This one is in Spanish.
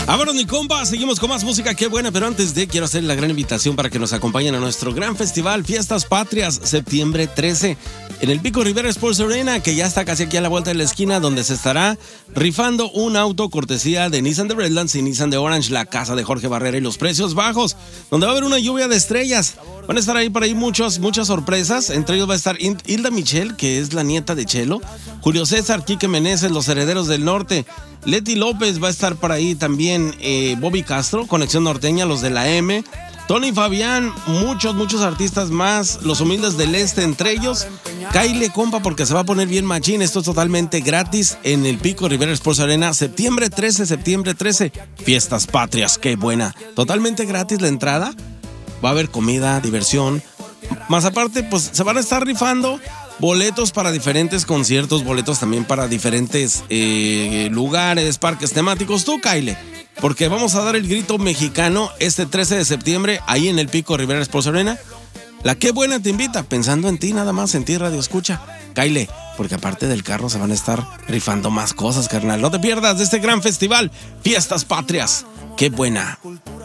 Vámonos, mi compa, seguimos con más música, qué buena, pero antes de quiero hacer la gran invitación para que nos acompañen a nuestro gran festival Fiestas Patrias, septiembre 13, en el Pico Rivera Sports Arena, que ya está casi aquí a la vuelta de la esquina, donde se estará rifando un auto cortesía de Nissan de Redlands y Nissan de Orange, la casa de Jorge Barrera y los precios bajos, donde va a haber una lluvia de estrellas. Van a estar ahí por ahí muchas sorpresas. Entre ellos va a estar Hilda Michel, que es la nieta de Chelo, Julio César, Quique Meneses, los Herederos del Norte, Leti López va a estar por ahí también, Bobby Castro, Conexión Norteña, los de la M, Tony Fabián, muchos artistas más, los Humildes del Este, entre ellos. Cáile, compa, porque se va a poner bien machín. Esto es totalmente gratis en el Pico Rivera Sports Arena, septiembre 13, Fiestas Patrias, qué buena. Totalmente gratis la entrada. Va a haber comida, diversión. Más aparte, pues se van a estar rifando boletos para diferentes conciertos, boletos también para diferentes lugares, parques temáticos. Tú, Cáile, porque vamos a dar el grito mexicano este 13 de septiembre ahí en el Pico Rivera Sports Arena. La Qué Buena te invita, pensando en ti nada más, en ti Radio Escucha. Cáile, porque aparte del carro se van a estar rifando más cosas, carnal. No te pierdas de este gran festival, Fiestas Patrias. Qué buena.